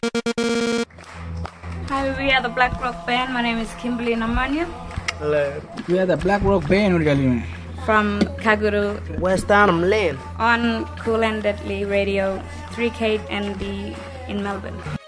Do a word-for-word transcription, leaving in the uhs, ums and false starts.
Hi, we are the Black Rock Band. My name is Kimberly Namanya. Hello. We are the Black Rock Band. From Kaguru. West Arnhem Lane. On Cool and Deadly Radio, three K N D in Melbourne.